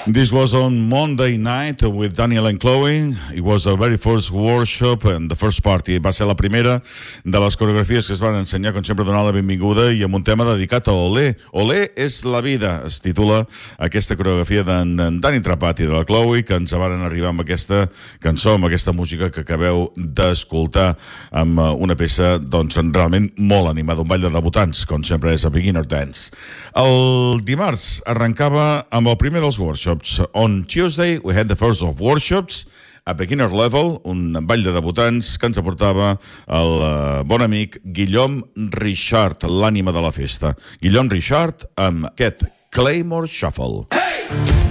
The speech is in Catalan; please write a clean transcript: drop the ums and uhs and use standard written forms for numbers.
This was on Monday night with Daniel and Chloe. It was the very first workshop and the first party. Va ser la primera de les coreografies que es van ensenyar, com sempre, donant la benvinguda i amb un tema dedicat a Olé. Olé és la vida, es titula aquesta coreografia d'en Dani Trapati i de la Chloe, que ens van arribar amb aquesta cançó, amb aquesta música que acabeu d'escoltar, amb una peça doncs realment molt animada, un ball de debutants, com sempre és a Beginner Dance. El dimarts arrencava amb el primer dels workshops. On Tuesday we had the first of workshops a beginner level, un ball de debutants que ens aportava el bon amic Guillaume Richard, l'ànima de la festa. Guillaume Richard amb aquest Claymore Shuffle. Hey!